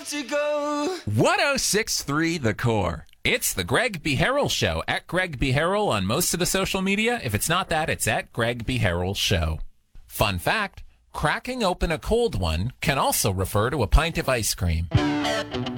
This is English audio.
to go. 106.3 The Core. It's the Greg B. Harrell Show, at Greg B. Harrell on most of the social media. If it's not that, it's at Greg B. Harrell Show. Fun fact, cracking open a cold one can also refer to a pint of ice cream.